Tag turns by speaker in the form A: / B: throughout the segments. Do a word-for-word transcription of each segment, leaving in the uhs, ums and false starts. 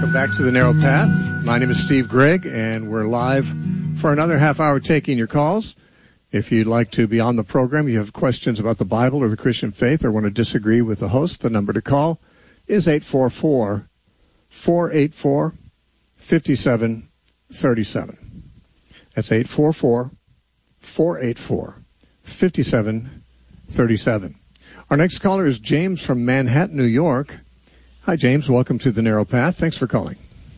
A: Welcome back to The Narrow Path. My name is Steve Gregg, and we're live for another half hour taking your calls. If you'd like to be on the program, you have questions about the Bible or the Christian faith, or want to disagree with the host, the number to call is eight four four, four eight four, five seven three seven. That's eight four four, four eight four, five seven three seven. Our next caller is James from Manhattan, New York. Hi, James. Welcome to The Narrow Path. Thanks for calling.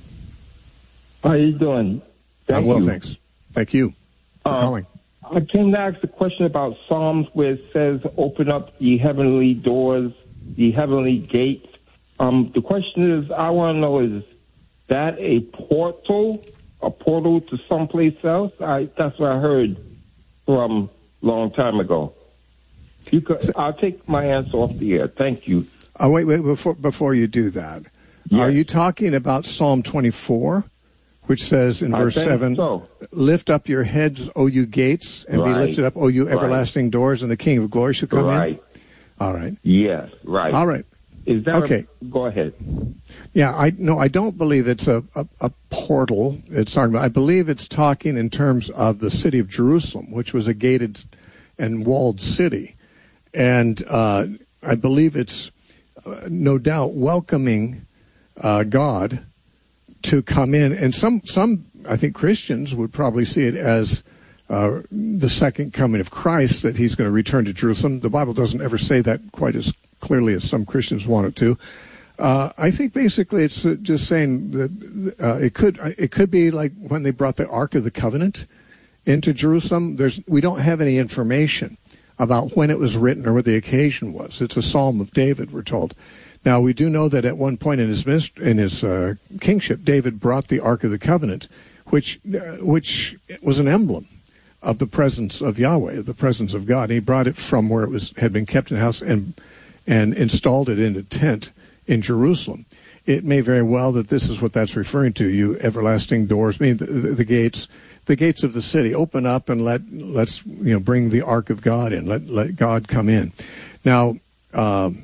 B: How are you doing? Thank
A: I'm well,
B: you.
A: thanks. Thank you for
B: uh,
A: calling.
B: I came to ask a question about Psalms where it says, open up the heavenly doors, the heavenly gates. Um, the question is, I want to know, is that a portal, a portal to someplace else? I, that's what I heard from a long time ago. You could, I'll take my answer off the air. Thank you.
A: Oh, wait, wait, before, before you do that.
B: Yes.
A: Are you talking about Psalm twenty-four, which says in verse seven,
B: so.
A: Lift up your heads, O you gates, and
B: right.
A: be lifted up, O you everlasting right. doors, and the King of glory shall come
B: right.
A: in? All right.
B: Yes, right.
A: All right.
B: Is that
A: okay?
B: A, go ahead.
A: Yeah, I no, I don't believe it's a, a, a portal. It's talking about. I believe it's talking in terms of the city of Jerusalem, which was a gated and walled city, and uh, I believe it's uh, no doubt welcoming uh, God to come in, and some some I think Christians would probably see it as uh, the second coming of Christ, that he's going to return to Jerusalem. The Bible doesn't ever say that quite as clearly as some Christians want it to. Uh, I think basically it's uh, just saying that uh, it could it could be like when they brought the Ark of the Covenant into Jerusalem. There's we don't have any information about when it was written or what the occasion was. It's a Psalm of David, we're told. Now we do know that at one point in his minist- in his uh, kingship, David brought the Ark of the Covenant, which uh, which was an emblem of the presence of Yahweh, the presence of God. And he brought it from where it was had been kept in a house and and installed it in a tent in Jerusalem. It may very well that this is what that's referring to, you everlasting doors. I mean, the, the, the gates, the gates of the city, open up and let, let's, you know, bring the ark of God in. Let, let God come in. Now, um,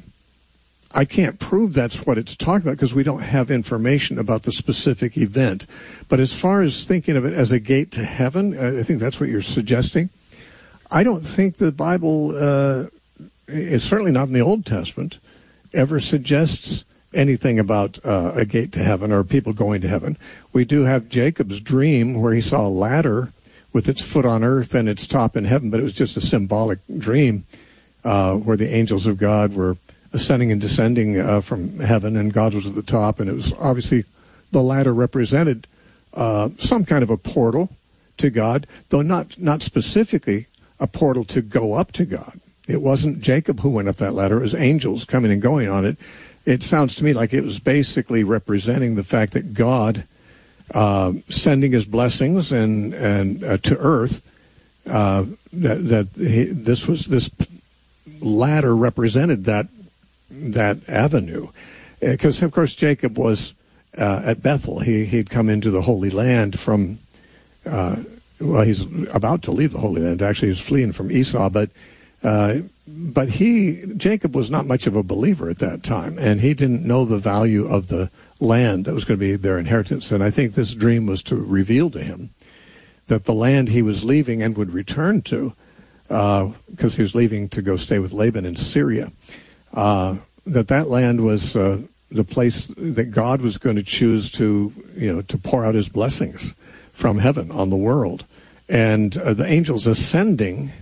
A: I can't prove that's what it's talking about because we don't have information about the specific event. But as far as thinking of it as a gate to heaven, I think that's what you're suggesting. I don't think the Bible, uh, is certainly not in the Old Testament, ever suggests anything about uh, a gate to heaven or people going to heaven. We do have Jacob's dream where he saw a ladder with its foot on earth and its top in heaven, but it was just a symbolic dream uh, where the angels of God were ascending and descending uh, from heaven, and God was at the top, and it was obviously the ladder represented uh, some kind of a portal to God, though not not specifically a portal to go up to God. It wasn't Jacob who went up that ladder. It was angels coming and going on it. It sounds to me like it was basically representing the fact that God uh, sending his blessings and and uh, to earth, uh, that, that he, this was this ladder represented that that avenue, because of course Jacob was uh, at Bethel. He he'd come into the Holy Land from. Uh, well, he's about to leave the Holy Land. Actually, he's fleeing from Esau, but. Uh, but he, Jacob was not much of a believer at that time, and he didn't know the value of the land that was going to be their inheritance. And I think this dream was to reveal to him that the land he was leaving and would return to, because uh, he was leaving to go stay with Laban in Syria, uh, that that land was uh, the place that God was going to choose to, you know, to pour out his blessings from heaven on the world. And uh, the angels ascending...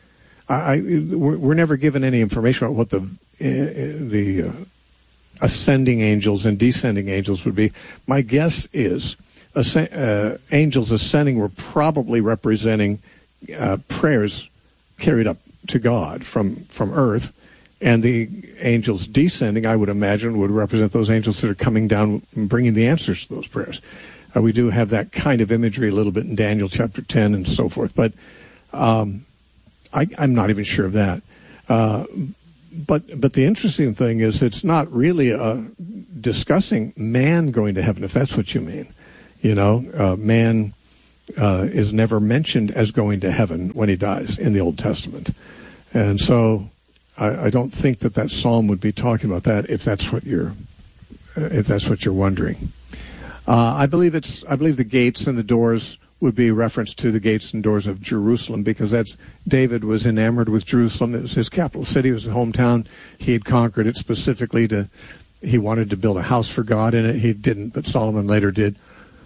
A: I, we're, we're never given any information about what the uh, the uh, ascending angels and descending angels would be. My guess is asc- uh, angels ascending were probably representing uh, prayers carried up to God from, from earth, and the angels descending, I would imagine, would represent those angels that are coming down and bringing the answers to those prayers. Uh, we do have that kind of imagery a little bit in Daniel chapter ten and so forth, but... Um, I, I'm not even sure of that. Uh, but but the interesting thing is it's not really uh, discussing man going to heaven, if that's what you mean. You know, uh, man uh, is never mentioned as going to heaven when he dies in the Old Testament. And so I, I don't think that that psalm would be talking about that if that's what you're, if that's what you're wondering. Uh, I believe it's. I believe the gates and the doors would be a reference to the gates and doors of Jerusalem, because that's David was enamored with Jerusalem. It was his capital city. It was his hometown. He had conquered it specifically to. He wanted to build a house for God in it. He didn't, but Solomon later did.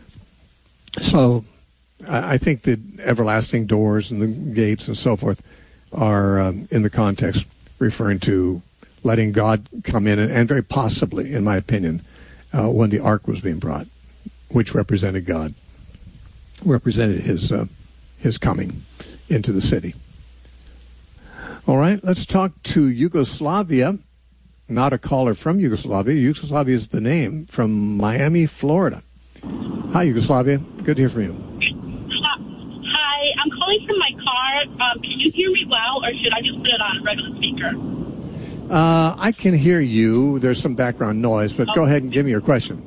A: So, I, I think the everlasting doors and the gates and so forth are um, in the context referring to letting God come in, and, and very possibly, in my opinion, uh, when the ark was being brought, which represented God. represented his uh, his coming into the city. All right, let's talk to Yugoslavia. Not a caller from Yugoslavia. Yugoslavia is the name, from Miami, Florida. Hi, Yugoslavia. Good to hear from you.
C: Hi, I'm calling from my car. Um, can you hear me well, or should I just put it on regular speaker?
A: Uh, I can hear you. There's some background noise, but okay. Go ahead and give me your question.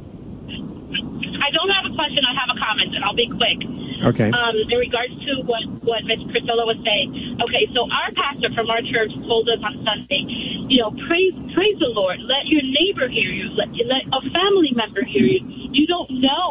C: I don't have a question. I have a comment, and I'll be quick.
A: Okay.
C: Um, in regards to what, what Miz Priscilla was saying. Okay, so our pastor from our church told us on Sunday, you know, praise praise the Lord. Let your neighbor hear you. Let, let a family member hear you. You don't know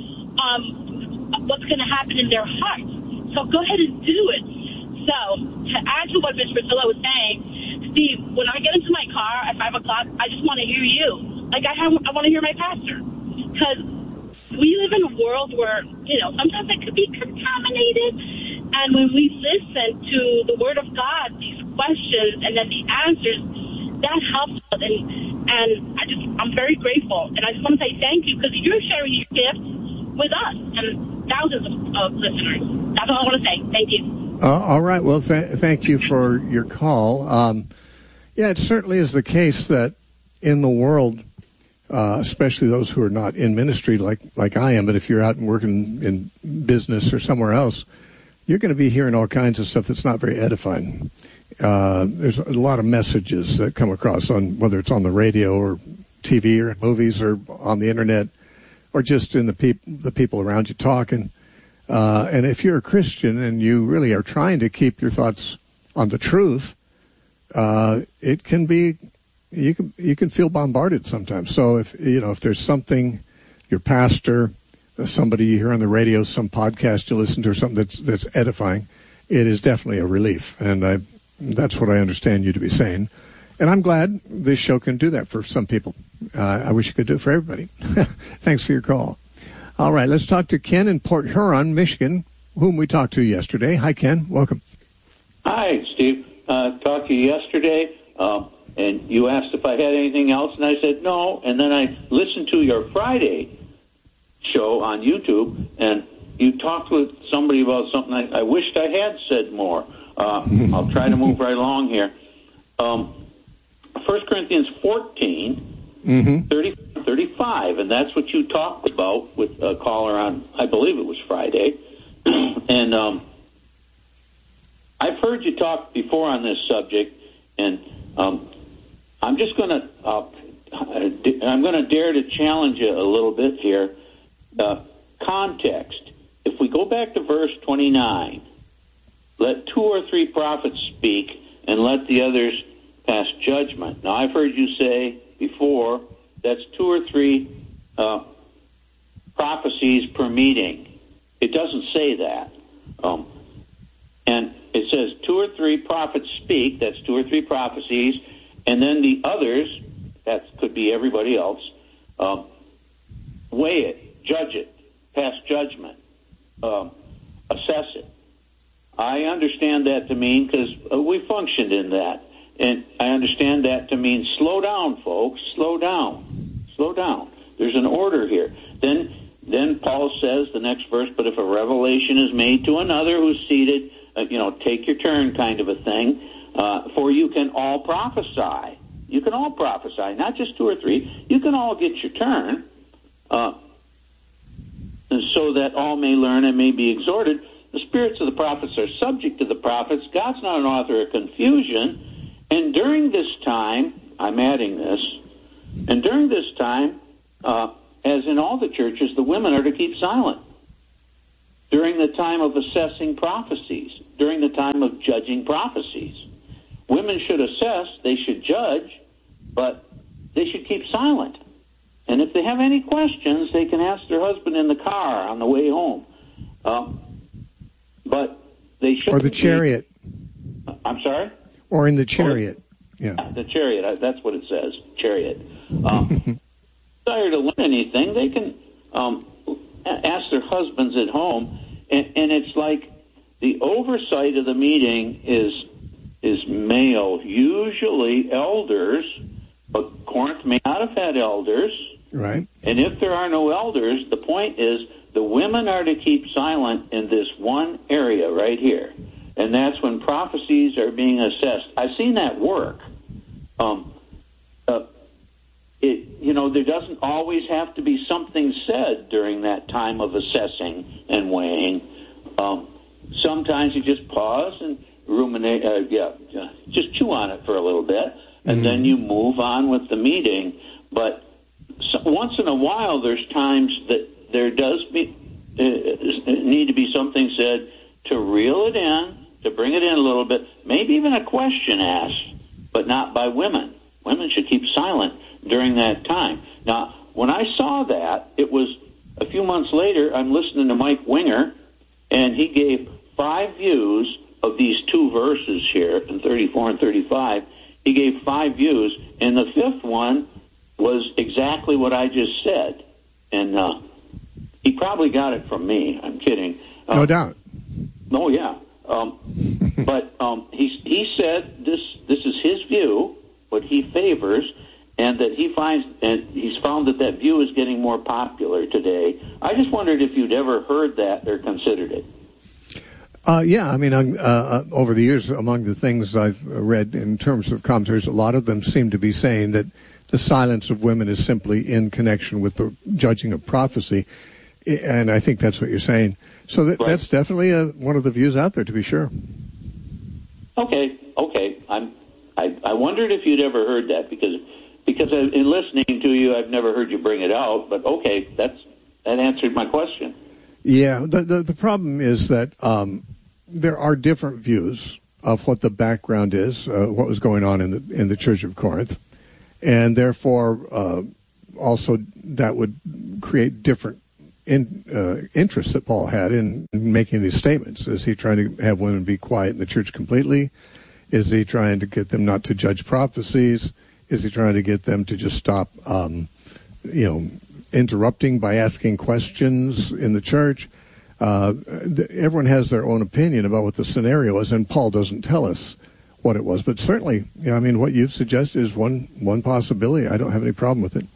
C: um, what's going to happen in their hearts. So go ahead and do it. So to add to what Miz Priscilla was saying, Steve, when I get into my car at five o'clock, I just want to hear you. Like, I, have, I want to hear my pastor. Because we live in a world where, you know, sometimes it could be contaminated. And when we listen to the Word of God, these questions and then the answers, that helps us. And, and I just, I'm very grateful. And I just want to say thank you, because you're sharing your gifts with us and thousands of, of listeners. That's all I want to say. Thank you.
A: Uh, all right. Well, th- thank you for your call. Um, yeah, it certainly is the case that in the world, Uh, especially those who are not in ministry like, like I am, but if you're out and working in business or somewhere else, you're going to be hearing all kinds of stuff that's not very edifying. Uh, there's a lot of messages that come across, on whether it's on the radio or T V or in movies or on the internet or just in the, peop- the people around you talking. Uh, and if you're a Christian and you really are trying to keep your thoughts on the truth, uh, it can be... You can you can feel bombarded sometimes. So if you know if there's something, your pastor, somebody you hear on the radio, some podcast you listen to, or something that's that's edifying, it is definitely a relief. And I that's what I understand you to be saying. And I'm glad this show can do that for some people. Uh, I wish it could do it for everybody. Thanks for your call. All right, let's talk to Ken in Port Huron, Michigan, whom we talked to yesterday. Hi, Ken. Welcome.
D: Hi, Steve. Uh, talked to you yesterday. Um, And you asked if I had anything else, and I said no. And then I listened to your Friday show on YouTube, and you talked with somebody about something I, I wished I had said more. Uh, I'll try to move right along here. Um, First Corinthians fourteen, mm-hmm. thirty, thirty-five, and that's what you talked about with a caller on, I believe it was Friday. and um, I've heard you talk before on this subject, and um, I'm just going to uh, I'm going to dare to challenge you a little bit here. Uh, context. If we go back to verse twenty-nine, let two or three prophets speak, and let the others pass judgment. Now, I've heard you say before that's two or three uh, prophecies per meeting. It doesn't say that. Um, and it says two or three prophets speak. That's two or three prophecies. And then the others, that could be everybody else, um, weigh it, judge it, pass judgment, um, assess it. I understand that to mean, because uh, we functioned in that, and I understand that to mean slow down, folks, slow down, slow down. There's an order here. Then, then Paul says, the next verse, but if a revelation is made to another who's seated, uh, you know, take your turn kind of a thing. Uh, for you can all prophesy. You can all prophesy, not just two or three. You can all get your turn, uh, so that all may learn and may be exhorted. The spirits of the prophets are subject to the prophets. God's not an author of confusion. And during this time, I'm adding this, and during this time, uh, as in all the churches, the women are to keep silent. During the time of assessing prophecies, during the time of judging prophecies. Women should assess, they should judge, but they should keep silent. and if they have any questions, they can ask their husband in the car on the way home. Um, but they should.
A: Or the chariot.
D: Be, I'm sorry?
A: Or in the chariot. Yeah.
D: The chariot, that's what it says, chariot. Um, desire to learn anything, they can um, ask their husbands at home, and, and it's like the oversight of the meeting is is male, usually elders, but Corinth may not have had elders.
A: Right.
D: And if there are no elders, the point is the women are to keep silent in this one area right here. And that's when prophecies are being assessed. I've seen that work. Um, uh, it, you know, there doesn't always have to be something said during that time of assessing and weighing. Um, sometimes you just pause and ruminate, uh, yeah, just chew on it for a little bit, and mm-hmm. then you move on with the meeting. But so, once in a while, there's times that there does be, uh, need to be something said to reel it in, to bring it in a little bit, maybe even a question asked, but not by women. Women should keep silent during that time. Now, when I saw that, it was a few months later, I'm listening to Mike Winger, and he gave five views of these two verses here in thirty-four and thirty-five. He gave five views, and the fifth one was exactly what I just said. And uh, he probably got it from me. I'm kidding. Uh,
A: no doubt.
D: Oh, yeah. Um, but um, he he said this this is his view, what he favors, and that he finds and he's found that that view is getting more popular today. I just wondered if you'd ever heard that or considered it.
A: Uh, yeah, I mean, uh, uh, over the years, among the things I've read in terms of commentaries, a lot of them seem to be saying that the silence of women is simply in connection with the judging of prophecy, and I think that's what you're saying. So that, right. that's definitely a, one of the views out there, to be sure.
D: Okay, okay. I'm. I, I wondered if you'd ever heard that because because in listening to you, I've never heard you bring it out. But okay, that's that answered my question.
A: Yeah, the the, the problem is that um, there are different views of what the background is, uh, what was going on in the in the Church of Corinth, and therefore uh, also that would create different in, uh, interests that Paul had in making these statements. Is he trying to have women be quiet in the church completely? Is he trying to get them not to judge prophecies? Is he trying to get them to just stop, um, you know, interrupting by asking questions in the church? Uh, everyone has their own opinion about what the scenario is, and Paul doesn't tell us what it was. But certainly, you know, I mean, what you've suggested is one one possibility. I don't have any problem with it.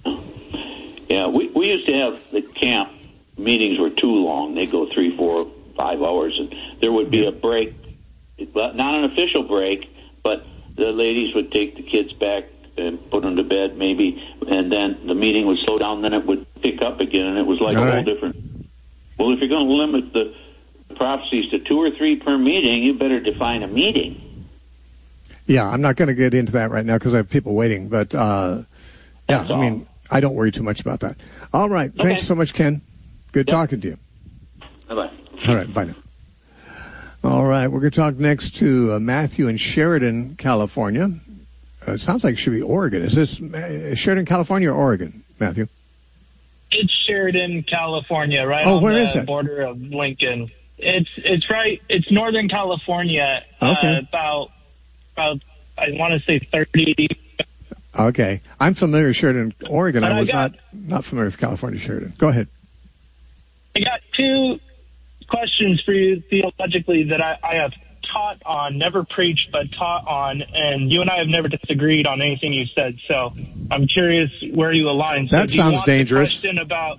D: Yeah, we, we used to have the camp meetings were too long. They go three, four, five hours, and there would be a break, not an official break, but the ladies would take the kids back and put them to bed maybe, and then the meeting would slow down, then it would pick up again, and it was like All a right. whole different... Well, if you're going to limit the prophecies to two or three per meeting, you better define a meeting.
A: Yeah, I'm not going to get into that right now because I have people waiting, but uh, yeah,
D: That's
A: I
D: all.
A: mean... I don't worry too much about that. All right.
D: Okay.
A: Thanks so much, Ken. Good
D: yep.
A: talking to you.
D: Bye-bye.
A: All right. Bye now. All right. We're going to talk next to uh, Matthew in Sheridan, California. Uh, it sounds like it should be Oregon. Is this uh, Sheridan, California, or Oregon, Matthew?
E: It's Sheridan, California, right
A: oh,
E: on
A: where
E: the
A: is that?
E: border of Lincoln. It's it's right. It's Northern California.
A: Okay.
E: Uh, about about I want to say thirty.
A: Okay. I'm familiar with Sheridan, Oregon.
E: But
A: I was
E: I got,
A: not, not familiar with California, Sheridan. Go ahead.
E: I got two questions for you theologically that I, I have taught on, never preached, but taught on, and you and I have never disagreed on anything you said, so I'm curious where you align. So
A: that
E: do you
A: sounds
E: want
A: dangerous.
E: The question about,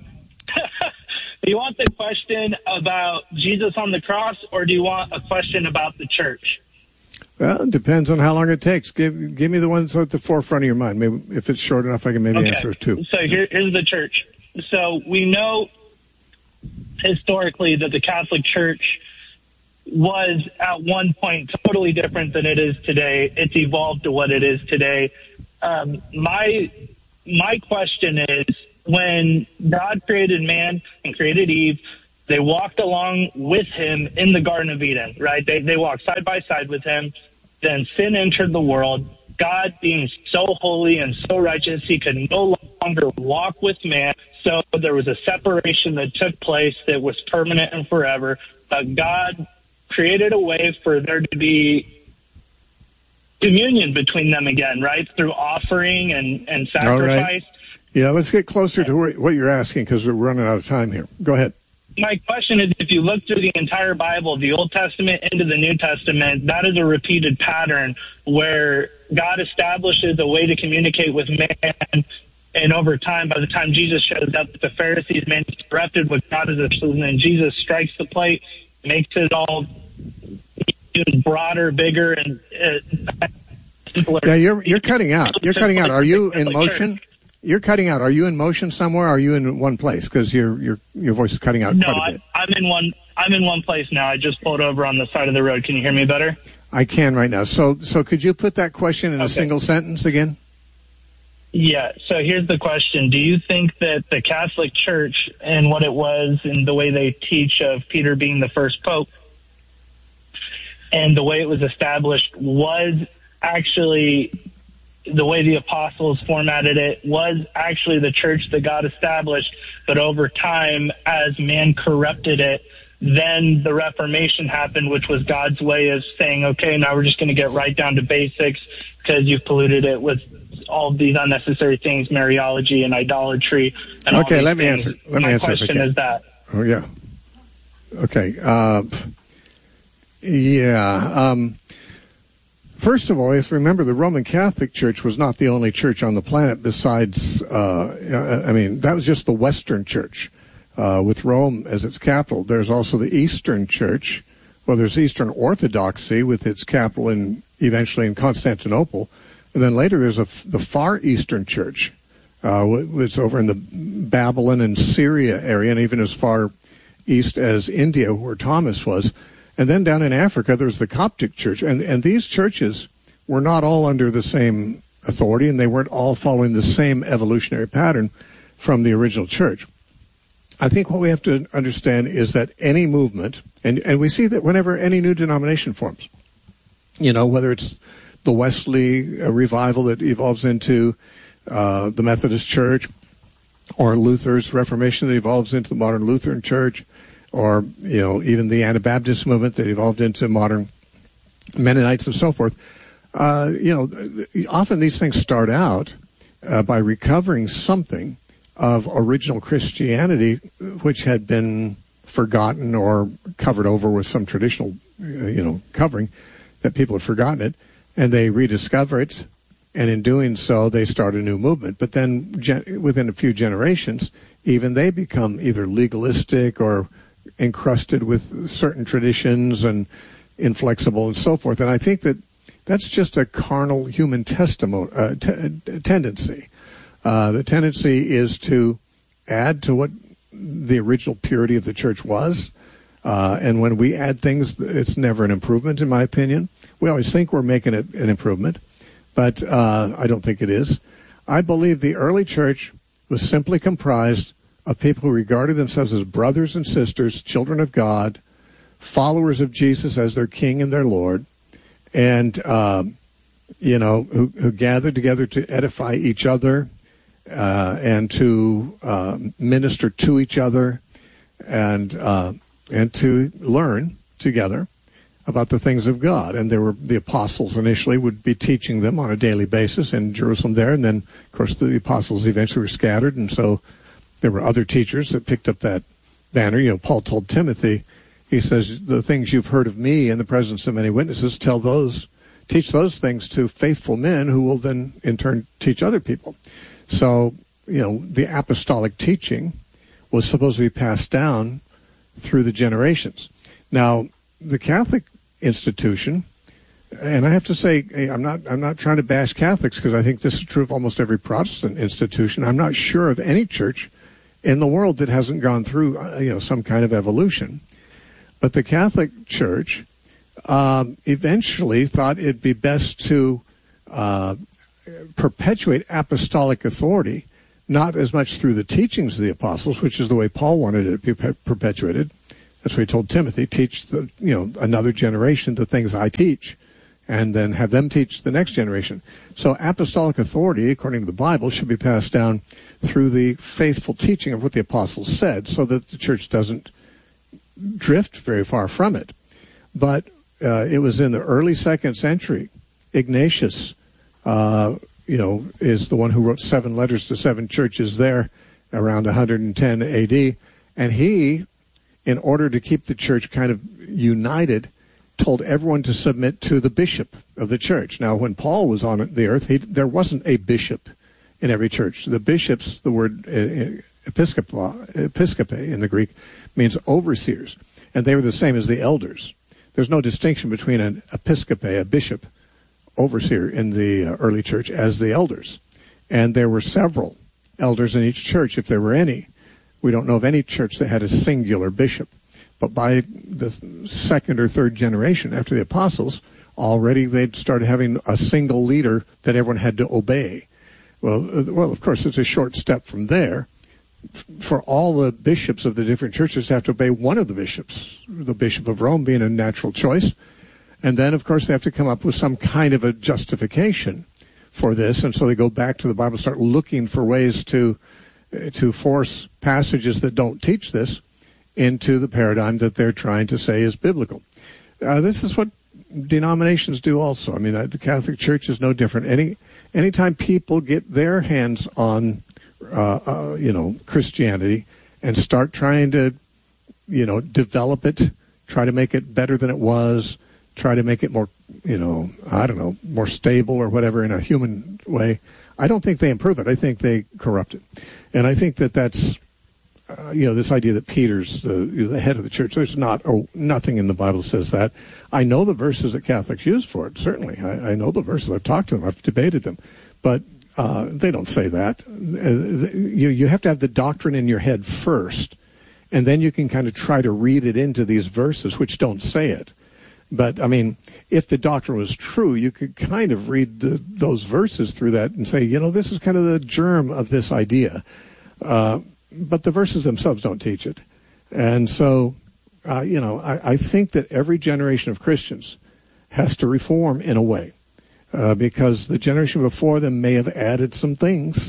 E: do you want the question about Jesus on the cross, or do you want a question about the church?
A: Well, it depends on how long it takes. Give give me the ones at the forefront of your mind. Maybe if it's short enough, I can maybe
E: okay.
A: answer it too.
E: So here, here's the church. So we know historically that the Catholic Church was at one point totally different than it is today. It's evolved to what it is today. Um, my my question is, when God created man and created Eve, they walked along with him in the Garden of Eden, right? They they walked side by side with him. Then sin entered the world. God being so holy and so righteous, he could no longer walk with man. So there was a separation that took place that was permanent and forever. But God created a way for there to be communion between them again, right? Through offering and, and sacrifice.
A: Right. Yeah, let's get closer to what you're asking because we're running out of time here. Go ahead.
E: My question is, if you look through the entire Bible, the Old Testament into the New Testament, that is a repeated pattern where God establishes a way to communicate with man. And over time, by the time Jesus shows up, the Pharisees misinterpreted what God is, and then Jesus strikes the plate, makes it all even broader, bigger, and uh, simpler.
A: Yeah, you're you're cutting out. You're cutting out. Are you in motion? You're cutting out. Are you in motion somewhere? Or are you in one place? Because your your your voice is cutting out
E: no,
A: quite a bit.
E: I, I'm in one. I'm in one place now. I just pulled over on the side of the road. Can you hear me better?
A: I can right now. So so could you put that question in
E: okay.
A: a single sentence again?
E: Yeah. So here's the question: do you think that the Catholic Church and what it was and the way they teach of Peter being the first pope and the way it was established was actually the way the apostles formatted it was actually the church that God established, but over time, as man corrupted it, then the Reformation happened, which was God's way of saying, okay, now we're just going to get right down to basics because you've polluted it with all of these unnecessary things, Mariology and idolatry. And
A: okay,
E: all
A: let me
E: things.
A: answer. Let
E: My
A: me answer.
E: My question is that.
A: Oh, yeah. Okay. Uh, yeah. Um, First of all, if you remember, the Roman Catholic Church was not the only church on the planet besides, uh, I mean, that was just the Western Church uh, with Rome as its capital. There's also the Eastern Church. Well, there's Eastern Orthodoxy with its capital in eventually in Constantinople. And then later there's a, the Far Eastern Church, uh, which over in the Babylon and Syria area, and even as far east as India, where Thomas was. And then down in Africa, there's the Coptic Church. And, and these churches were not all under the same authority, and they weren't all following the same evolutionary pattern from the original church. I think what we have to understand is that any movement, and, and we see that whenever any new denomination forms, you know, whether it's the Wesley uh, revival that evolves into uh, the Methodist Church, or Luther's Reformation that evolves into the modern Lutheran Church, or, you know, even the Anabaptist movement that evolved into modern Mennonites and so forth. Uh, you know, often these things start out uh, by recovering something of original Christianity, which had been forgotten or covered over with some traditional, uh, you know, covering that people had forgotten it, and they rediscover it, and in doing so, they start a new movement. But then gen- within a few generations, even they become either legalistic or encrusted with certain traditions and inflexible and so forth. And I think that that's just a carnal human testimony, uh, t- tendency. Uh, the tendency is to add to what the original purity of the church was. Uh, and when we add things, it's never an improvement, in my opinion. We always think we're making it an improvement, but uh, I don't think it is. I believe the early church was simply comprised of people who regarded themselves as brothers and sisters, children of God, followers of Jesus as their King and their Lord, and, um, you know, who, who gathered together to edify each other uh, and to uh, minister to each other and uh, and to learn together about the things of God. And there were the apostles initially would be teaching them on a daily basis in Jerusalem there, and then, of course, the apostles eventually were scattered, and so there were other teachers that picked up that banner. You know, Paul told Timothy, he says, the things you've heard of me in the presence of many witnesses, tell those, teach those things to faithful men who will then in turn teach other people. So, you know, the apostolic teaching was supposed to be passed down through the generations. Now, the Catholic institution, and I have to say, I'm not I'm not trying to bash Catholics because I think this is true of almost every Protestant institution. I'm not sure of any church in the world that hasn't gone through, uh, you know, some kind of evolution. But the Catholic Church um, eventually thought it'd be best to uh, perpetuate apostolic authority, not as much through the teachings of the apostles, which is the way Paul wanted it to be per- perpetuated. That's what he told Timothy, teach the, you know, another generation the things I teach. and then have them teach the next generation. So apostolic authority, according to the Bible, should be passed down through the faithful teaching of what the apostles said, so that the church doesn't drift very far from it. But uh, it was in the early second century. Ignatius, uh, you know, is the one who wrote seven letters to seven churches there around one hundred ten A D. And he, in order to keep the church kind of united, told everyone to submit to the bishop of the church. Now, when Paul was on the earth, he, there wasn't a bishop in every church. The bishops, the word uh, episcopa, episcope in the Greek, means overseers, and they were the same as the elders. There's no distinction between an episcope, a bishop, overseer in the uh, early church, as the elders. And there were several elders in each church, if there were any. We don't know of any church that had a singular bishop. But by the second or third generation after the apostles, already they'd started having a single leader that everyone had to obey. Well, uh, well, of course, it's a short step from there. For all the bishops of the different churches to have to obey one of the bishops, the Bishop of Rome being a natural choice. And then, of course, they have to come up with some kind of a justification for this. And so they go back to the Bible, start looking for ways to to force passages that don't teach this into the paradigm that they're trying to say is biblical. Uh, this is what denominations do also. I mean, the Catholic Church is no different. Any anytime people get their hands on Uh, uh, you know, Christianity and start trying to, you know, develop it, try to make it better than it was, try to make it more, you know, I don't know, more stable or whatever in a human way, I don't think they improve it. I think they corrupt it. And I think that that's, uh, you know, this idea that Peter's the, the head of the church, there's not, oh, nothing in the Bible says that. I know the verses that Catholics use for it, certainly. I, I know the verses. I've talked to them. I've debated them. But Uh, they don't say that. Uh, you you have to have the doctrine in your head first, and then you can kind of try to read it into these verses, which don't say it. But, I mean, if the doctrine was true, you could kind of read the, those verses through that and say, you know, this is kind of the germ of this idea. Uh, but the verses themselves don't teach it. And so, uh, you know, I, I think that every generation of Christians has to reform in a way. Uh, because the generation before them may have added some things.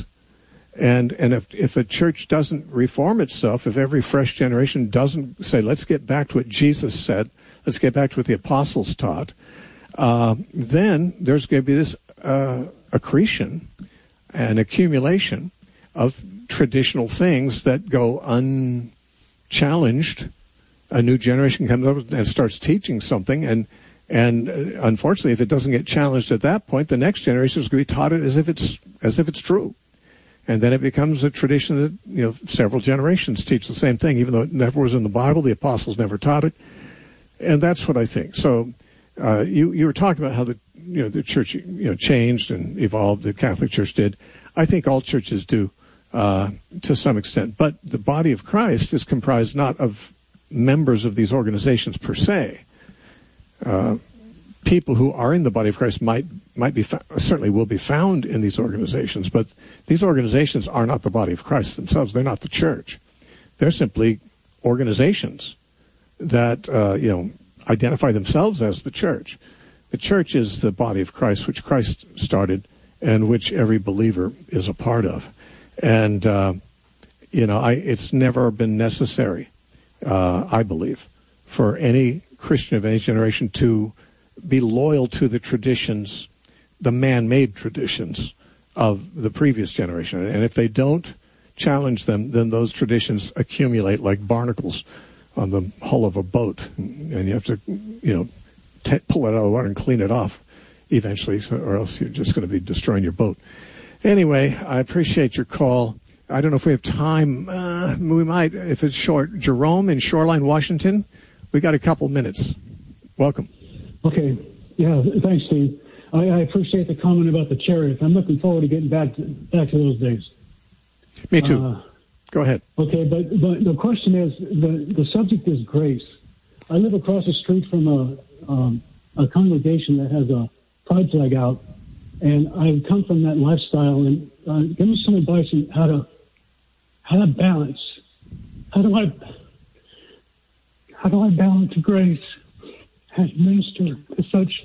A: And and if, if a church doesn't reform itself, if every fresh generation doesn't say, let's get back to what Jesus said, let's get back to what the apostles taught, uh, then there's going to be this uh, accretion and accumulation of traditional things that go unchallenged. A new generation comes up and starts teaching something, and And uh, unfortunately, if it doesn't get challenged at that point, the next generation is going to be taught it as if it's as if it's true, and then it becomes a tradition that, you know, several generations teach the same thing, even though it never was in the Bible. The apostles never taught it, and that's what I think. So, uh, you you were talking about how the you know the church you know changed and evolved. The Catholic Church did. I think all churches do uh, to some extent, but the body of Christ is comprised not of members of these organizations per se. Uh, people who are in the body of Christ might might be certainly will be found in these organizations, but these organizations are not the body of Christ themselves. They're not the church. They're simply organizations that uh, you know identify themselves as the church. The church is the body of Christ, which Christ started, and which every believer is a part of. And uh, you know, I, it's never been necessary, uh, I believe, for any Christian of any generation to be loyal to the traditions, the man-made traditions of the previous generation. And if they don't challenge them, then those traditions accumulate like barnacles on the hull of a boat. And you have to, you know, t- pull it out of the water and clean it off eventually, so, or else you're just going to be destroying your boat. Anyway, I appreciate your call. I don't know if we have time. Uh, we might, if it's short. Jerome in Shoreline, Washington. We got a couple minutes. Welcome.
F: Okay. Yeah, thanks, Steve. I, I appreciate the comment about the chariots. I'm looking forward to getting back to, back to those days.
A: Me too.
F: Uh,
A: Go ahead.
F: Okay, but, but the question is, the, the subject is grace. I live across the street from a, um, a congregation that has a pride flag out, and I've come from that lifestyle. And uh, give me some advice on how to how to balance. How do I... How do I balance grace and minister to such